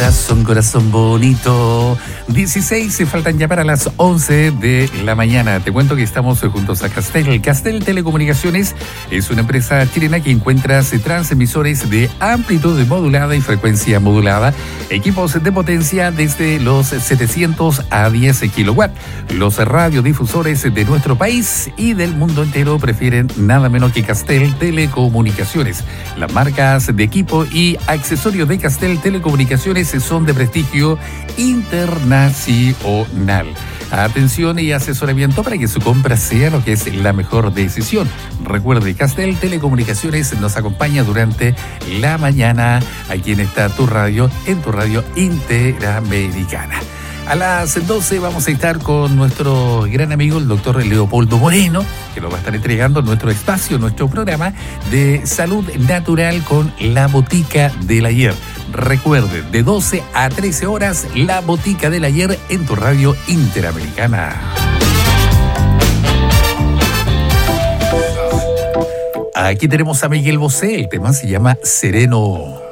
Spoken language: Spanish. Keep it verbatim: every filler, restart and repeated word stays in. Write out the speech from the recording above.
corazón, corazón bonito. dieciséis se faltan ya para las once de la mañana. Te cuento que estamos juntos a Castel. Castel Telecomunicaciones es una empresa chilena que encuentra transmisores de amplitud modulada y frecuencia modulada, equipos de potencia desde los setecientos a diez kilowatts. Los radiodifusores de nuestro país y del mundo entero prefieren nada menos que Castel Telecomunicaciones. Las marcas de equipo y accesorios de Castel Telecomunicaciones son de prestigio internacional. Atención y asesoramiento para que su compra sea lo que es la mejor decisión. Recuerde, Castel Telecomunicaciones nos acompaña durante la mañana aquí en esta tu radio, en tu radio Interamericana. A las doce vamos a estar con nuestro gran amigo, el doctor Leopoldo Moreno, que nos va a estar entregando nuestro espacio, nuestro programa de salud natural con la Botica del Ayer. Recuerde, de doce a trece horas, la Botica del Ayer en tu radio Interamericana. Aquí tenemos a Miguel Bosé, el tema se llama Sereno.